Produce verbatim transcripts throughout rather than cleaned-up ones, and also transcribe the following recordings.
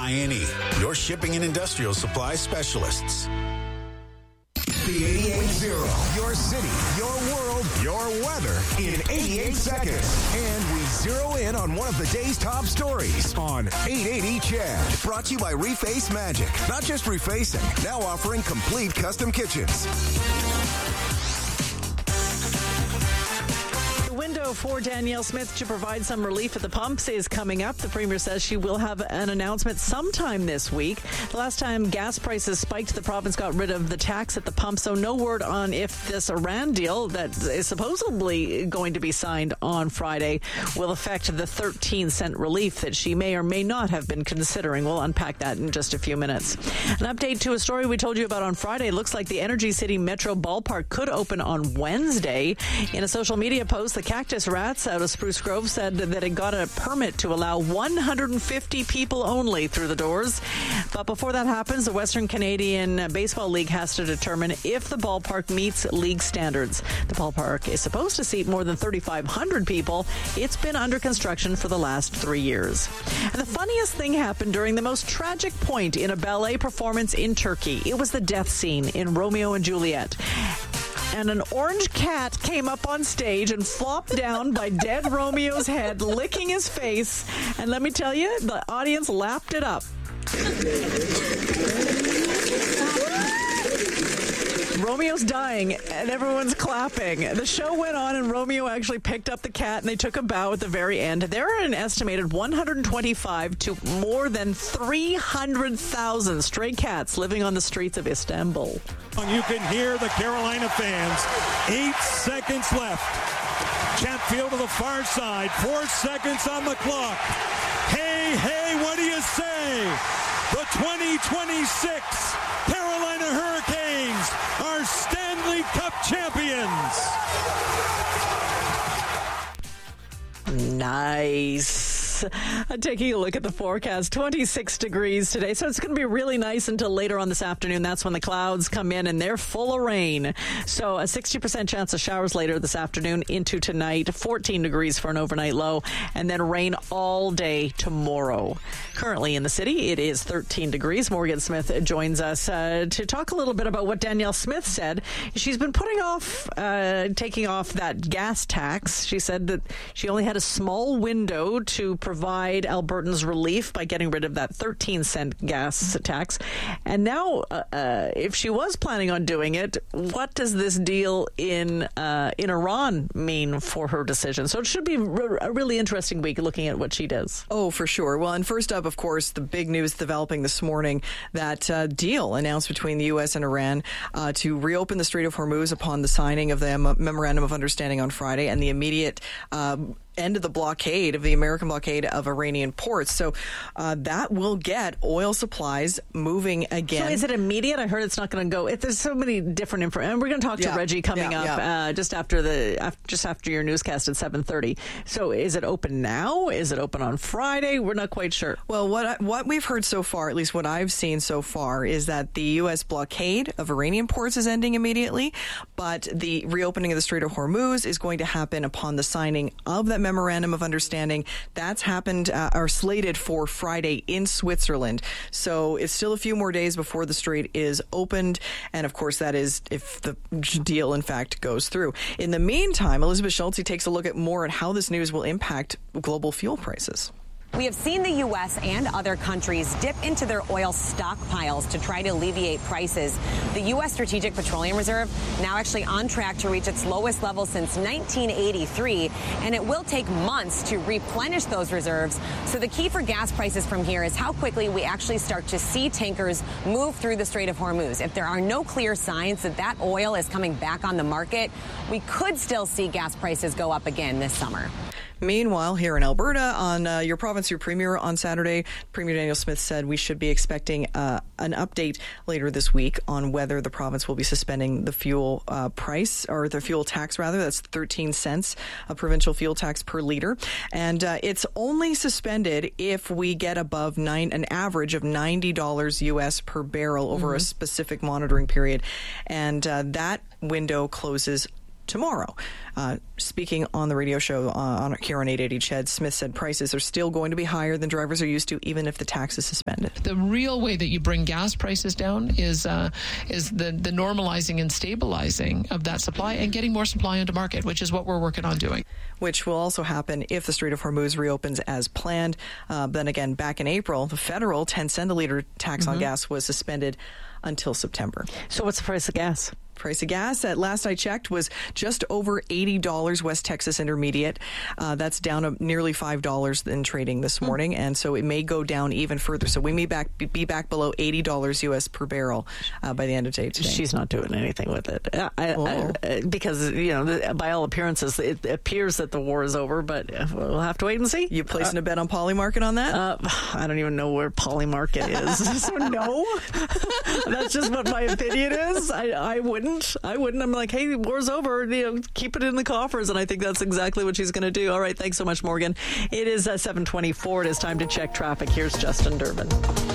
I N E, your shipping and industrial supply specialists. The eighty-eight zero, your city, your world, your weather in eighty-eight seconds. And we zero in on one of the day's top stories on eight eighty C H E D. Brought to you by Reface Magic. Not just refacing, now offering complete custom kitchens. Window for Danielle Smith to provide some relief at the pumps is coming up. The Premier says she will have an announcement sometime this week. The last time gas prices spiked, the province got rid of the tax at the pump, so no word on if this Iran deal that is supposedly going to be signed on Friday will affect the thirteen cent relief that she may or may not have been considering. We'll unpack that in just a few minutes. An update to a story we told you about on Friday. It looks like the Energy City Metro Ballpark could open on Wednesday. In a social media post, the Cactus Rats out of Spruce Grove said that it got a permit to allow one hundred fifty people only through the doors. But before that happens, the Western Canadian Baseball League has to determine if the ballpark meets league standards. The ballpark is supposed to seat more than thirty-five hundred people. It's been under construction for the last three years. And the funniest thing happened during the most tragic point in a ballet performance in Turkey. It was the death scene in Romeo and Juliet. And an orange cat came up on stage and flopped down by dead Romeo's head, licking his face. And let me tell you, the audience lapped it up. Romeo's dying, and everyone's clapping. The show went on, and Romeo actually picked up the cat, and they took a bow at the very end. There are an estimated one hundred twenty-five to more than three hundred thousand stray cats living on the streets of Istanbul. You can hear the Carolina fans. Eight seconds left. Chatfield to the far side. Four seconds on the clock. Hey, hey, what do you say? The twenty twenty-six Carolina Hurricanes are Stanley Cup champions. Nice. Taking a look at the forecast, twenty-six degrees today. So it's going to be really nice until later on this afternoon. That's when the clouds come in and they're full of rain. So a sixty percent chance of showers later this afternoon into tonight. fourteen degrees for an overnight low, and then rain all day tomorrow. Currently in the city, it is thirteen degrees. Morgan Smith joins us uh, to talk a little bit about what Danielle Smith said. She's been putting off uh, taking off that gas tax. She said that she only had a small window to provide Albertans relief by getting rid of that thirteen cent gas tax. And now, uh, if she was planning on doing it, what does this deal in uh, in Iran mean for her decision? So it should be a really interesting week looking at what she does. Oh, for sure. Well, and first up, of course, the big news developing this morning, that uh, deal announced between the U S and Iran uh, to reopen the Strait of Hormuz upon the signing of the M- Memorandum of Understanding on Friday and the immediate uh, end of the blockade, of the American blockade of Iranian ports. So uh, that will get oil supplies moving again. So is it immediate? I heard it's not going to go. If there's so many different information, and we're going to talk to yeah. Reggie coming yeah, up yeah. Uh, just after the after, just after your newscast at seven thirty. So is it open now? Is it open on Friday? We're not quite sure. Well, what I, what we've heard so far, at least what I've seen so far, is that the U S blockade of Iranian ports is ending immediately, but the reopening of the Strait of Hormuz is going to happen upon the signing of that memorandum of understanding. That's happened, uh, or slated for Friday in Switzerland. So it's still a few more days before the strait is opened. And of course, that is if the deal, in fact, goes through. In the meantime, Elizabeth Schultze takes a look at more at how this news will impact global fuel prices. We have seen the U S and other countries dip into their oil stockpiles to try to alleviate prices. The U S Strategic Petroleum Reserve now actually on track to reach its lowest level since nineteen eighty-three, and it will take months to replenish those reserves. So the key for gas prices from here is how quickly we actually start to see tankers move through the Strait of Hormuz. If there are no clear signs that that oil is coming back on the market, we could still see gas prices go up again this summer. Meanwhile, here in Alberta, on uh, your province, your premier on Saturday, Premier Danielle Smith said we should be expecting uh, an update later this week on whether the province will be suspending the fuel uh, price, or the fuel tax, rather. That's thirteen cents, a provincial fuel tax per litre. And uh, it's only suspended if we get above nine, an average of ninety dollars U S per barrel over mm-hmm. a specific monitoring period. And uh, that window closes tomorrow. Uh, speaking on the radio show uh, on here on eight eighty C H E D, Smith said prices are still going to be higher than drivers are used to, even if the tax is suspended. The real way that you bring gas prices down is uh, is the, the normalizing and stabilizing of that supply and getting more supply into market, which is what we're working on doing. Which will also happen if the Strait of Hormuz reopens as planned. Uh, then again, back in April, the federal ten cent a litre tax mm-hmm. on gas was suspended until September. So what's the price of gas? Price of gas, at last I checked, was just over eighty dollars West Texas Intermediate. Uh, that's down a, nearly five dollars in trading this morning, mm. and so it may go down even further. So we may back be back below eighty dollars U S per barrel uh, by the end of the day today. She's not doing anything with it. I, I, I, because, you know, by all appearances, it appears that the war is over, but we'll have to wait and see. You placing uh, a bet on Polymarket on that? Uh, I don't even know where Polymarket is. So no. That's just what my opinion is. I, I wouldn't. I wouldn't. I'm like, hey, war's over. You know, keep it in the coffers. And I think that's exactly what she's going to do. All right. Thanks so much, Morgan. It is uh, seven twenty-four. It is time to check traffic. Here's Justin Durbin.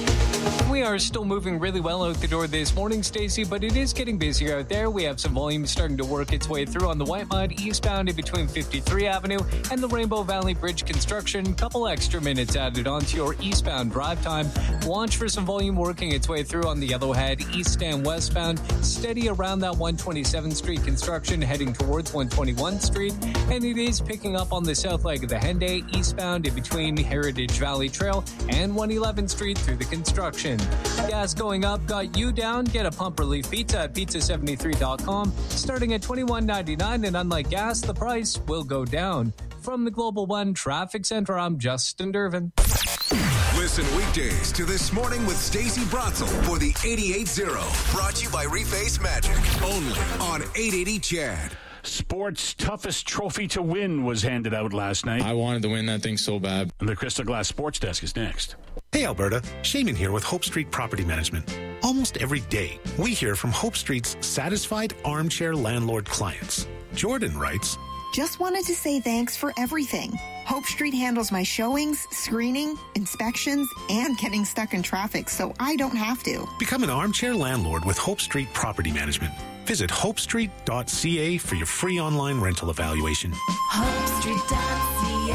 We are still moving really well out the door this morning, Stacey, but it is getting busier out there. We have some volume starting to work its way through on the White Mud eastbound in between fifty-three Avenue and the Rainbow Valley Bridge construction. Couple extra minutes added onto your eastbound drive time. Watch for some volume working its way through on the Yellowhead east and westbound. Steady around that one twenty-seventh Street construction heading towards one twenty-one Street. And it is picking up on the south leg of the Henday eastbound in between Heritage Valley Trail and one eleventh Street through the construction. Gas going up got you down. Get a pump relief pizza at pizza seventy-three dot com. Starting at twenty-one ninety-nine, and unlike gas, the price will go down. From the Global One Traffic Center, I'm Justin Durbin. Listen weekdays to This Morning with Stacey Bratzel for the eighty-eight zero. Brought to you by Reface Magic. Only on eight eighty C H E D. Sports' toughest trophy to win was handed out last night. I wanted to win that thing so bad. And the Crystal Glass Sports Desk is next. Hey, Alberta. Shaman here with Hope Street Property Management. Almost every day, we hear from Hope Street's satisfied armchair landlord clients. Jordan writes, just wanted to say thanks for everything. Hope Street handles my showings, screening, inspections, and getting stuck in traffic, so I don't have to. Become an armchair landlord with Hope Street Property Management. Visit hope street dot c a for your free online rental evaluation. hope street dot c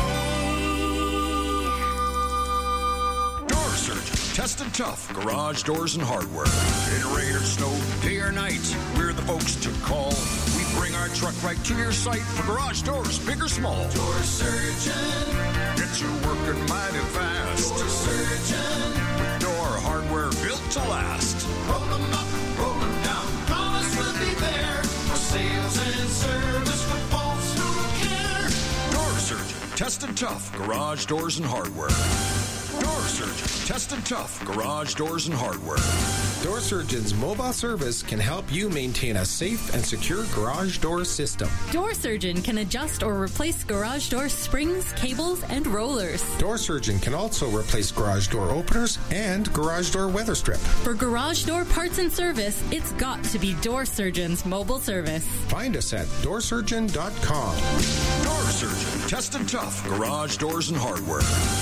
a Door Surgeon. Tested tough. Garage doors and hardware. In rain or snow, day or night, we're the folks to call. We bring our truck right to your site for garage doors, big or small. Door Surgeon. Get you working mighty fast. Door Surgeon. With door hardware built to last. Roll them up, roll them down. Promise we'll be there for sales and service for folks who care. Door Surgeon. Tested tough. Garage doors and hardware. Door Surgeon. Tested tough. Garage doors and hardware. Door Surgeon's mobile service can help you maintain a safe and secure garage door system. Door Surgeon can adjust or replace garage door springs, cables, and rollers. Door Surgeon can also replace garage door openers and garage door weather strip. For garage door parts and service, it's got to be Door Surgeon's mobile service. Find us at door surgeon dot com. Door Surgeon. Tested tough. Garage doors and hardware.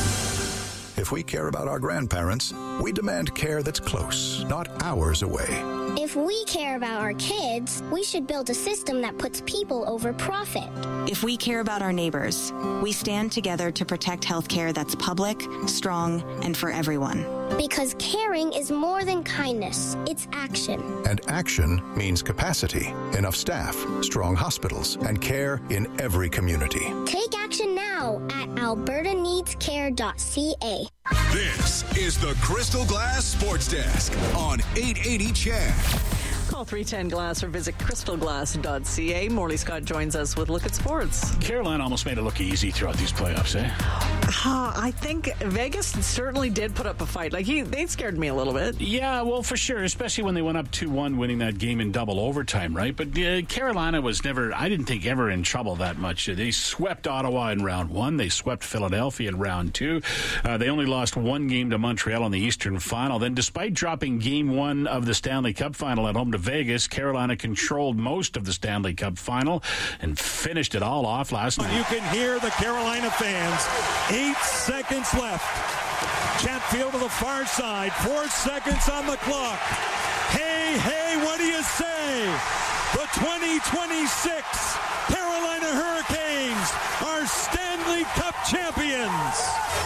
If we care about our grandparents, we demand care that's close, not hours away. If we care about our kids, we should build a system that puts people over profit. If we care about our neighbors, we stand together to protect healthcare that's public, strong, and for everyone. Because caring is more than kindness, it's action. And action means capacity, enough staff, strong hospitals, and care in every community. Take action now at alberta needs care dot c a. This is the Crystal Glass Sports Desk on eight eighty C H E D. Call three ten glass or visit crystal glass dot c a. Morley Scott joins us with Look at Sports. Carolina almost made it look easy throughout these playoffs, eh? Uh, I think Vegas certainly did put up a fight. Like, he, they scared me a little bit. Yeah, well, for sure, especially when they went up two one, winning that game in double overtime, right? But uh, Carolina was never, I didn't think, ever in trouble that much. They swept Ottawa in round one. They swept Philadelphia in round two. Uh, they only lost one game to Montreal in the Eastern Final. Then, despite dropping game one of the Stanley Cup Final at home to Vegas, Carolina controlled most of the Stanley Cup Final and finished it all off last night. You can hear the Carolina fans. Eight seconds left. Chatfield to the far side. Four seconds on the clock. Hey, hey, what do you say? The twenty twenty-six Carolina Hurricanes are Stanley Cup champions.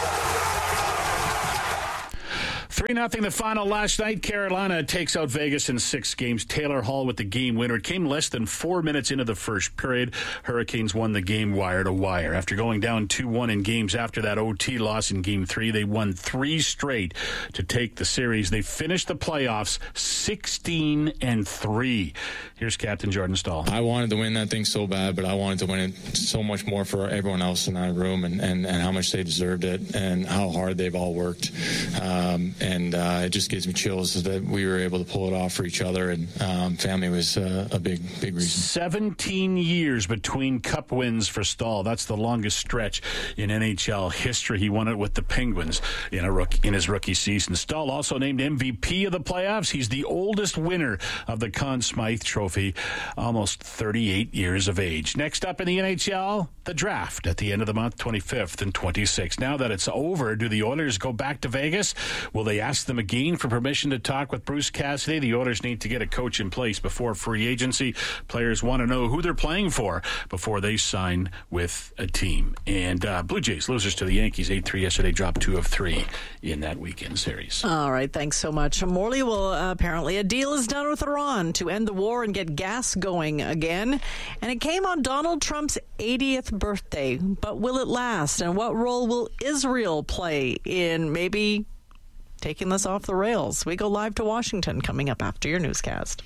three nothing the final last night. Carolina takes out Vegas in six games. Taylor Hall with the game winner. It came less than four minutes into the first period. Hurricanes won the game wire to wire. After going down two one in games after that O T loss in game three, they won three straight to take the series. They finished the playoffs sixteen and three. Here's Captain Jordan Staal. I wanted to win that thing so bad, but I wanted to win it so much more for everyone else in that room, and, and, and how much they deserved it and how hard they've all worked. Um, And uh, it just gives me chills that we were able to pull it off for each other. And um, family was uh, a big, big reason. seventeen years between Cup wins for Staal. That's the longest stretch in N H L history. He won it with the Penguins in a rook, in his rookie season. Staal also named M V P of the playoffs. He's the oldest winner of the Conn Smythe Trophy, almost thirty-eight years of age. Next up in the N H L, the draft at the end of the month, twenty-fifth and twenty-sixth. Now that it's over, do the Oilers go back to Vegas? Will they ask them again for permission to talk with Bruce Cassidy? The Oilers need to get a coach in place before free agency. Players want to know who they're playing for before they sign with a team. And uh, Blue Jays, losers to the Yankees, eight three yesterday, dropped two of three in that weekend series. All right, thanks so much. Morley will uh, apparently, a deal is done with Iran to end the war and get gas going again. And it came on Donald Trump's eightieth birthday. But will it last? And what role will Israel play in maybe taking this off the rails? We go live to Washington coming up after your newscast.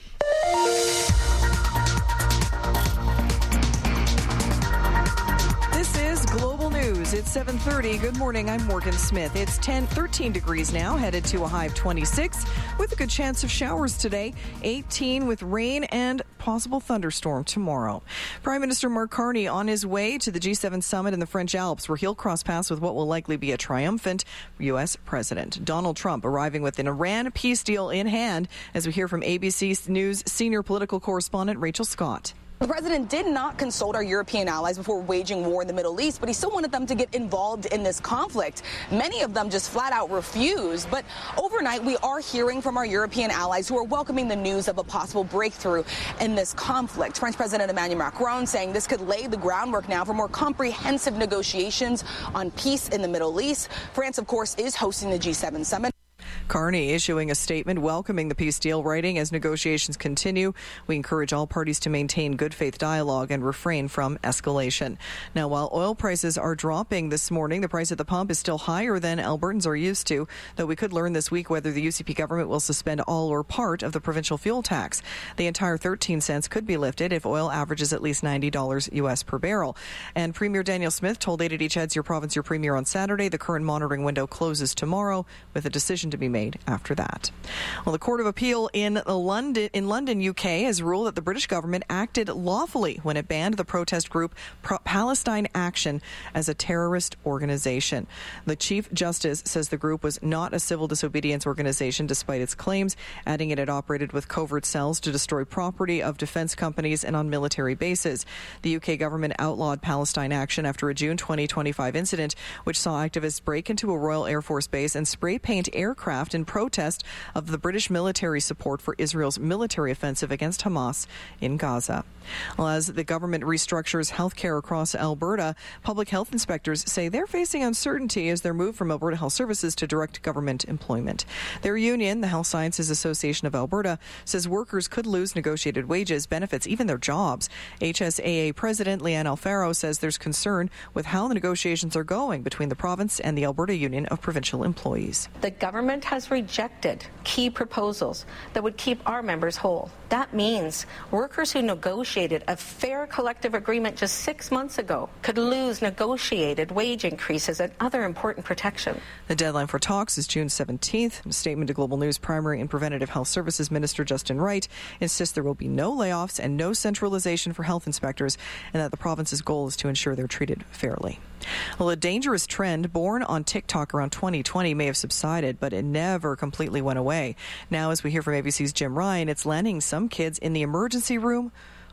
This is Global News. It's seven thirty. Good morning. I'm Morgan Smith. It's ten, thirteen degrees now, headed to a high of twenty-six with a good chance of showers today. eighteen with rain and possible thunderstorm tomorrow. Prime Minister Mark Carney on his way to the G seven summit in the French Alps, where he'll cross paths with what will likely be a triumphant U S president. Donald Trump arriving with an Iran peace deal in hand, as we hear from A B C News senior political correspondent Rachel Scott. The president did not consult our European allies before waging war in the Middle East, but he still wanted them to get involved in this conflict. Many of them just flat out refused. But overnight, we are hearing from our European allies who are welcoming the news of a possible breakthrough in this conflict. French President Emmanuel Macron saying this could lay the groundwork now for more comprehensive negotiations on peace in the Middle East. France, of course, is hosting the G seven summit. Carney issuing a statement welcoming the peace deal, writing, as negotiations continue, we encourage all parties to maintain good faith dialogue and refrain from escalation. Now, while oil prices are dropping this morning, the price at the pump is still higher than Albertans are used to, though we could learn this week whether the U C P government will suspend all or part of the provincial fuel tax. The entire thirteen cents could be lifted if oil averages at least ninety dollars U S per barrel. And Premier Daniel Smith told eight eighty C H E D's Your Province, Your Premier on Saturday the current monitoring window closes tomorrow, with a decision to be made after that. Well, the Court of Appeal in London, in London, U K, has ruled that the British government acted lawfully when it banned the protest group Pro- Palestine Action as a terrorist organization. The Chief Justice says the group was not a civil disobedience organization despite its claims, adding it had operated with covert cells to destroy property of defense companies and on military bases. The U K government outlawed Palestine Action after a June twenty twenty-five incident which saw activists break into a Royal Air Force base and spray paint aircraft in protest of the British military support for Israel's military offensive against Hamas in Gaza. Well, as the government restructures healthcare across Alberta, public health inspectors say they're facing uncertainty as they're moved from Alberta Health Services to direct government employment. Their union, the Health Sciences Association of Alberta, says workers could lose negotiated wages, benefits, even their jobs. H S A A President Leanne Alfaro says there's concern with how the negotiations are going between the province and the Alberta Union of Provincial Employees. The government has rejected key proposals that would keep our members whole. That means workers who negotiated a fair collective agreement just six months ago could lose negotiated wage increases and other important protection. The deadline for talks is June seventeenth. In a statement to Global News, Primary and Preventative Health Services Minister Justin Wright insists there will be no layoffs and no centralization for health inspectors, and that the province's goal is to ensure they're treated fairly. Well, a dangerous trend born on TikTok around twenty twenty may have subsided, but it never completely went away. Now, as we hear from A B C's Jim Ryan, it's landing some kids in the emergency room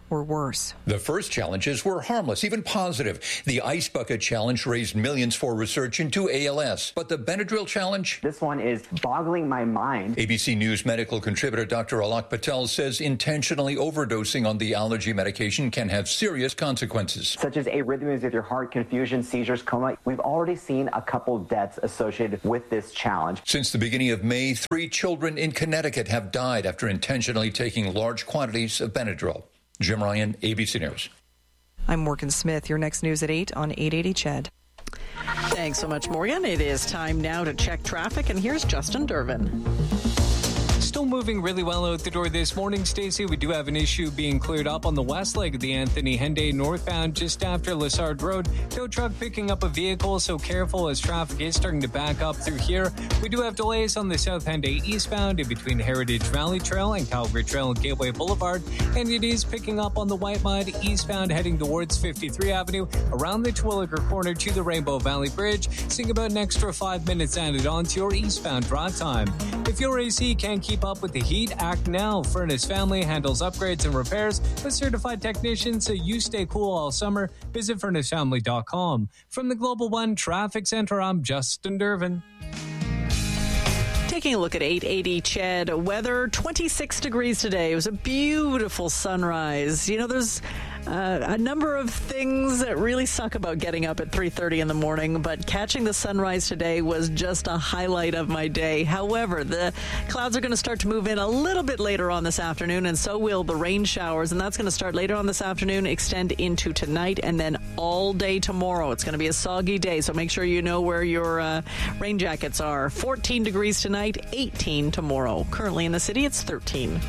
or worse. The first challenges were harmless, even positive. The Ice Bucket Challenge raised millions for research into A L S. But the Benadryl Challenge? This one is boggling my mind. A B C News medical contributor Doctor Alok Patel says intentionally overdosing on the allergy medication can have serious consequences. Such as arrhythmias of your heart, confusion, seizures, coma. We've already seen a couple deaths associated with this challenge. Since the beginning of May, three children in Connecticut have died after intentionally taking large quantities of Benadryl. Jim Ryan, A B C News. I'm Morgan Smith. Your next news at eight on eight eighty C H E D. Thanks so much, Morgan. It is time now to check traffic, and here's Justin Durbin. Still moving really well out the door this morning, Stacey. We do have an issue being cleared up on the west leg of the Anthony Henday northbound just after Lessard Road. Tow truck picking up a vehicle, so careful as traffic is starting to back up through here. We do have delays on the South Henday eastbound in between Heritage Valley Trail and Calgary Trail and Gateway Boulevard. And it is picking up on the White Mud eastbound heading towards fifty-three Avenue around the Terwilliger corner to the Rainbow Valley Bridge. Seeing about an extra five minutes added on to your eastbound drive time. If your A C can't keep up with the heat, act now. Furnace Family handles upgrades and repairs with certified technicians so you stay cool all summer. Visit furnace family dot com. From the Global One Traffic Center, I'm Justin Durbin. Taking a look at eight eighty C H E D weather, twenty-six degrees today. It was a beautiful sunrise. You know, there's uh, a number of things that really suck about getting up at three thirty in the morning, but catching the sunrise today was just a highlight of my day. However, the clouds are going to start to move in a little bit later on this afternoon, and so will the rain showers, and that's going to start later on this afternoon, extend into tonight, and then all day tomorrow. It's going to be a soggy day, so make sure you know where your uh, rain jackets are. fourteen degrees tonight, eighteen tomorrow. Currently in the city, it's thirteen.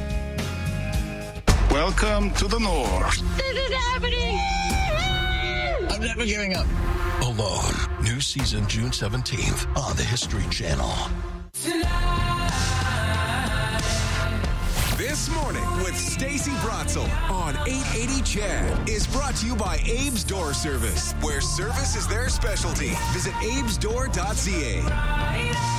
Welcome to the North. This is happening! I'm never giving up. Alone. New season June seventeenth on the History Channel. This Morning with Stacey Bratzel on eight eighty C H E D is brought to you by Abe's Door Service, where service is their specialty. Visit abes door dot c a.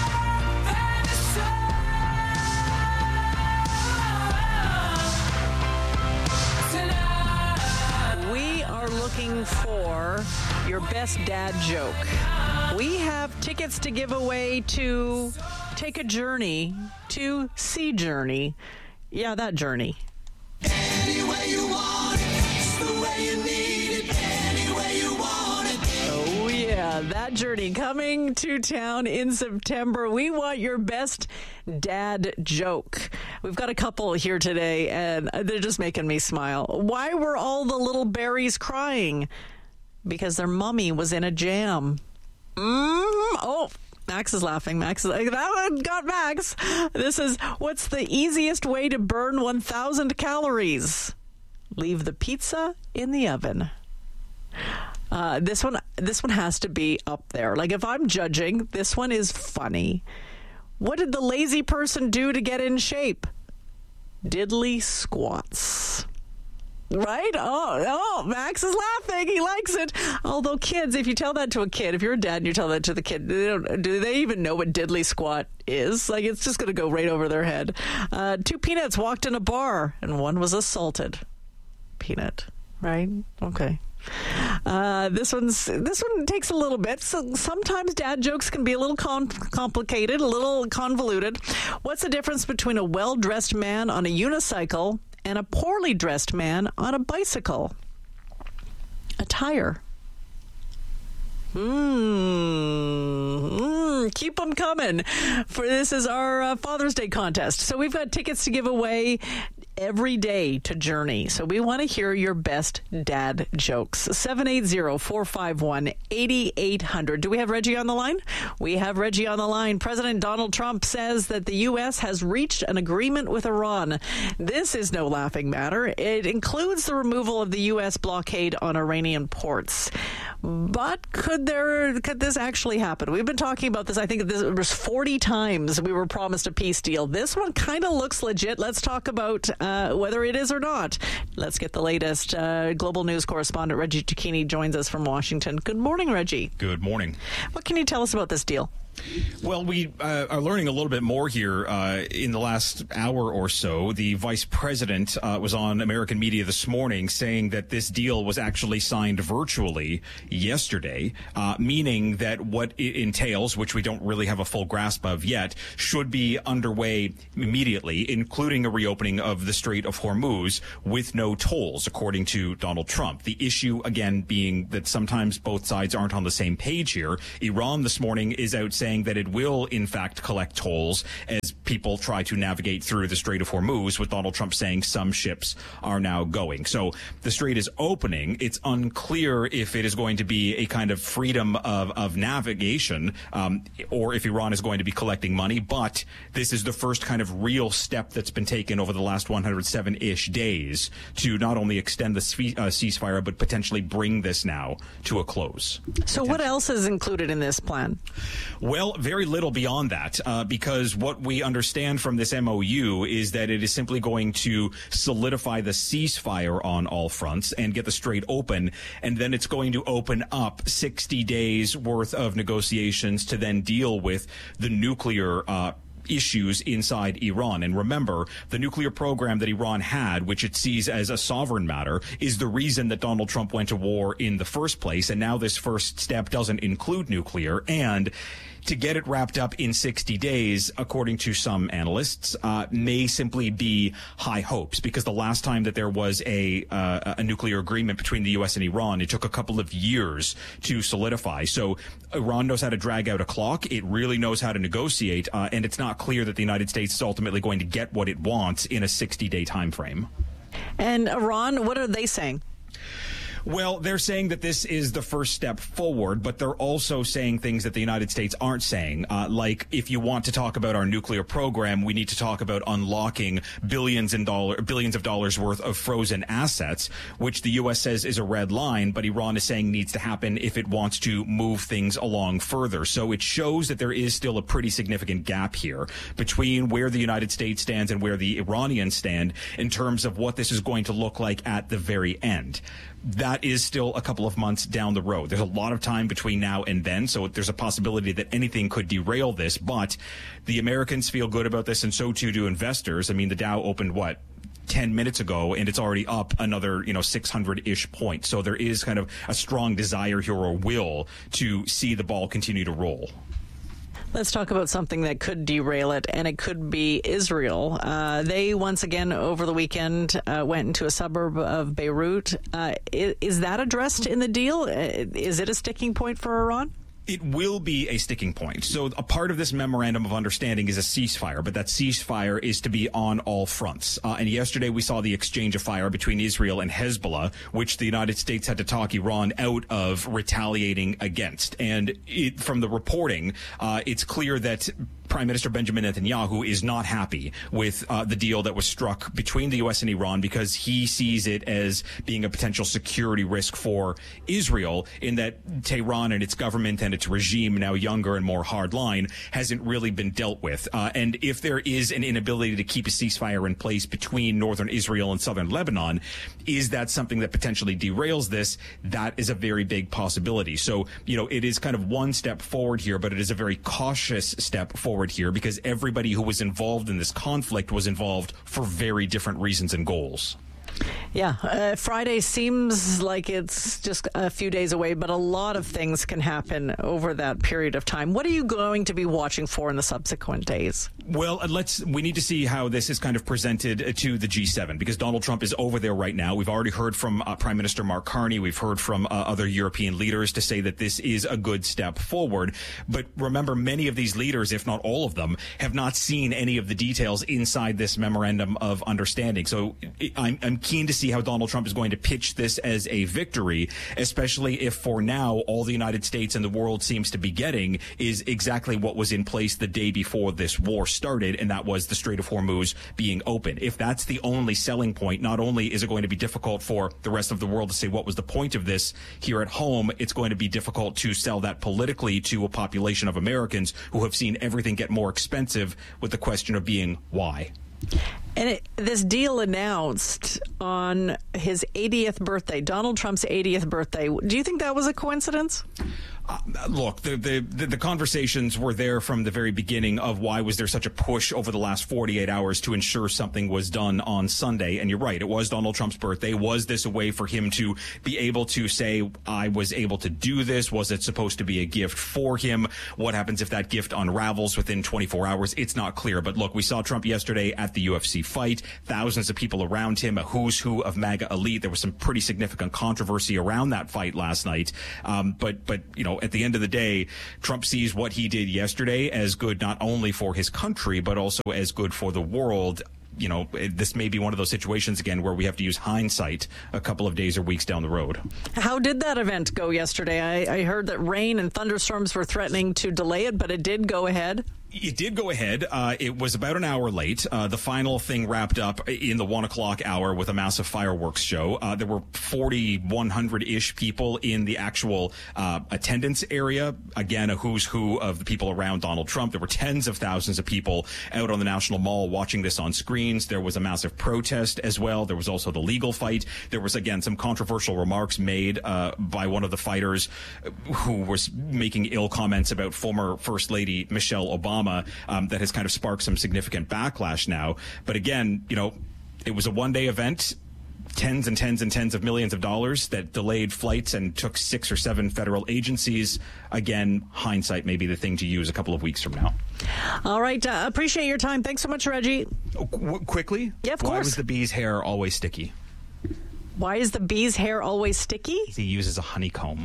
Looking for your best dad joke. We have tickets to give away to take a journey to Sea Journey. Yeah, that journey. Any way you want it, it's the way you need it. Any way you want it. Oh, yeah, that journey coming to town in September. We want your best dad joke. We've got a couple here today, and they're just making me smile. Why were all the little berries crying? Because their mummy was in a jam. Mm, oh, Max is laughing. Max is like, that one got Max. This is, what's the easiest way to burn one thousand calories? Leave the pizza in the oven. Uh, this one, this one has to be up there. Like, if I'm judging, this one is funny. What did the lazy person do to get in shape? Diddly squats. Right? Oh, oh, Max is laughing. He likes it. Although kids, if you tell that to a kid, if you're a dad and you tell that to the kid, they don't, do they even know what diddly squat is? Like, it's just going to go right over their head. Uh, two peanuts walked in a bar, and one was assaulted. Peanut, right? Okay. Uh, this one's this one takes a little bit. So sometimes dad jokes can be a little com- complicated, a little convoluted. What's the difference between a well-dressed man on a unicycle and a poorly dressed man on a bicycle? A tire. Mm, mm, keep them coming. For this is our uh, Father's Day contest. So we've got tickets to give away every day to Journey. So we want to hear your best dad jokes. seven eight zero, four five one, eight eight zero zero. Do we have Reggie on the line? We have Reggie on the line. President Donald Trump says that the U S has reached an agreement with Iran. This is no laughing matter. It includes the removal of the U S blockade on Iranian ports. But could there could this actually happen? We've been talking about this. I think this was forty times we were promised a peace deal. This one kind of looks legit. Let's talk about uh, whether it is or not. Let's get the latest. Uh, Global News correspondent Reggie Cicchini joins us from Washington. Good morning, Reggie. Good morning. What can you tell us about this deal? Well, we uh, are learning a little bit more here uh, in the last hour or so. The vice president uh, was on American media this morning saying that this deal was actually signed virtually yesterday, uh, meaning that what it entails, which we don't really have a full grasp of yet, should be underway immediately, including a reopening of the Strait of Hormuz with no tolls, according to Donald Trump. The issue, again, being that sometimes both sides aren't on the same page here. Iran this morning is out saying that it will, in fact, collect tolls as people try to navigate through the Strait of Hormuz, with Donald Trump saying some ships are now going. So the strait is opening. It's unclear if it is going to be a kind of freedom of, of navigation um, or if Iran is going to be collecting money. But this is the first kind of real step that's been taken over the last one hundred seven-ish days to not only extend the ce- uh, ceasefire, but potentially bring this now to a close. So what else is included in this plan? Well, very little beyond that, uh, because what we understand from this M O U is that it is simply going to solidify the ceasefire on all fronts and get the strait open, and then it's going to open up sixty days worth of negotiations to then deal with the nuclear uh issues inside Iran. And remember, the nuclear program that Iran had, which it sees as a sovereign matter, is the reason that Donald Trump went to war in the first place. And now this first step doesn't include nuclear. And to get it wrapped up in sixty days, according to some analysts, uh, may simply be high hopes, because the last time that there was a uh, a nuclear agreement between the U S and Iran, it took a couple of years to solidify. So Iran knows how to drag out a clock. It really knows how to negotiate, uh, and it's not clear that the United States is ultimately going to get what it wants in a sixty-day time frame. And Iran, what are they saying? Well, they're saying that this is the first step forward, but they're also saying things that the United States aren't saying. Uh, like, if you want to talk about our nuclear program, we need to talk about unlocking billions and dollar, billions of dollars worth of frozen assets, which the U S says is a red line, but Iran is saying needs to happen if it wants to move things along further. So it shows that there is still a pretty significant gap here between where the United States stands and where the Iranians stand in terms of what this is going to look like at the very end. That is still a couple of months down the road. There's a lot of time between now and then, so there's a possibility that anything could derail this. But the Americans feel good about this, and so too do investors. I mean, the Dow opened, what, ten minutes ago, and it's already up another, you know, six hundred-ish points. So there is kind of a strong desire here, or will, to see the ball continue to roll. Let's talk about something that could derail it, and it could be Israel. Uh, they, once again, over the weekend, uh, went into a suburb of Beirut. Uh, is, is that addressed in the deal? Is it a sticking point for Iran? It will be a sticking point. So a part of this memorandum of understanding is a ceasefire, but that ceasefire is to be on all fronts. Uh, and yesterday we saw the exchange of fire between Israel and Hezbollah, which the United States had to talk Iran out of retaliating against. And it, from the reporting, uh, it's clear that Prime Minister Benjamin Netanyahu is not happy with uh, the deal that was struck between the U S and Iran, because he sees it as being a potential security risk for Israel, in that Tehran and its government and its regime, now younger and more hardline, hasn't really been dealt with. Uh, and if there is an inability to keep a ceasefire in place between northern Israel and southern Lebanon, is that something that potentially derails this? That is a very big possibility. So, you know, it is kind of one step forward here, but it is a very cautious step forward here, because everybody who was involved in this conflict was involved for very different reasons and goals. Yeah, uh, Friday seems like it's just a few days away, but a lot of things can happen over that period of time. What are you going to be watching for in the subsequent days? Well, let's. We need to see how this is kind of presented to the G seven, because Donald Trump is over there right now. We've already heard from uh, Prime Minister Mark Carney. We've heard from uh, other European leaders to say that this is a good step forward. But remember, many of these leaders, if not all of them, have not seen any of the details inside this memorandum of understanding. So I'm, I'm keen to see how Donald Trump is going to pitch this as a victory, especially if for now all the United States and the world seems to be getting is exactly what was in place the day before this war started, and that was the Strait of Hormuz being open. If that's the only selling point, not only is it going to be difficult for the rest of the world to say what was the point of this here at home, it's going to be difficult to sell that politically to a population of Americans who have seen everything get more expensive, with the question of being why. And it, this deal announced on his eightieth birthday, Donald Trump's eightieth birthday. Do you think that was a coincidence? Uh, look, the, the the the conversations were there from the very beginning of why was there such a push over the last forty-eight hours to ensure something was done on Sunday. And you're right, it was Donald Trump's birthday. Was this a way for him to be able to say, I was able to do this? Was it supposed to be a gift for him? What happens if that gift unravels within twenty-four hours? It's not clear. But look, we saw Trump yesterday at the U F C fight, thousands of people around him, a who's who of MAGA elite. There was some pretty significant controversy around that fight last night. Um, but, but, you know, at the end of the day, Trump sees what he did yesterday as good not only for his country, but also as good for the world. You know, this may be one of those situations again where we have to use hindsight a couple of days or weeks down the road. How did that event go yesterday? I, I heard that rain and thunderstorms were threatening to delay it, but it did go ahead. It did go ahead. Uh, it was about an hour late. Uh, the final thing wrapped up in the one o'clock hour with a massive fireworks show. Uh, there were forty-one hundred-ish people in the actual uh, attendance area. Again, a who's who of the people around Donald Trump. There were tens of thousands of people out on the National Mall watching this on screens. There was a massive protest as well. There was also the legal fight. There was, again, some controversial remarks made uh, by one of the fighters who was making ill comments about former First Lady Michelle Obama. Um, that has kind of sparked some significant backlash now. But again, you know, it was a one-day event, tens and tens and tens of millions of dollars that delayed flights and took six or seven federal agencies. Again, hindsight may be the thing to use a couple of weeks from now. All right. Uh, appreciate your time. Thanks so much, Reggie. Oh, qu- quickly? Yeah, of Why course. was the bee's hair always sticky? Why is the bee's hair always sticky? He uses a honeycomb.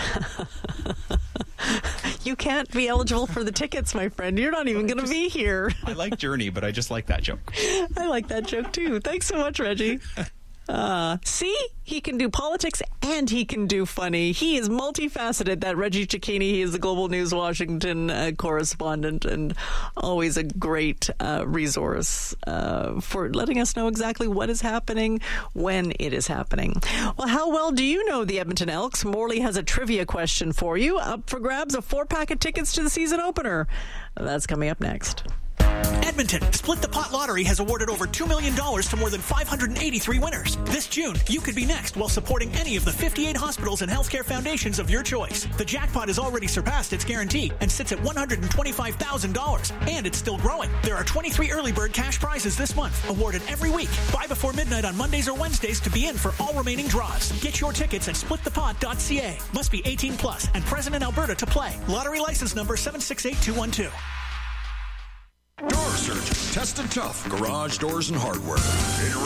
You can't be eligible for the tickets, my friend. You're not even going to be here. I like Journey, but I just like that joke. I like that joke, too. Thanks so much, Reggie. Uh, see, he can do politics and he can do funny. He is multifaceted, that Reggie Cicchini. He is the Global News Washington uh, correspondent and always a great uh, resource uh, for letting us know exactly what is happening when it is happening. Well, how well do you know the Edmonton Elks? Morley has a trivia question for you. Up for grabs, a four-pack of tickets to the season opener. That's coming up next. Edmonton, Split the Pot Lottery has awarded over two million dollars to more than five hundred eighty-three winners. This June, you could be next while supporting any of the fifty-eight hospitals and healthcare foundations of your choice. The jackpot has already surpassed its guarantee and sits at one hundred twenty-five thousand dollars. And it's still growing. There are twenty-three early bird cash prizes this month, awarded every week. Buy before midnight on Mondays or Wednesdays to be in for all remaining draws. Get your tickets at split the pot dot c a. Must be eighteen plus and present in Alberta to play. Lottery license number seven six eight two one two. Door Surgeon. Tested tough garage doors and hardware.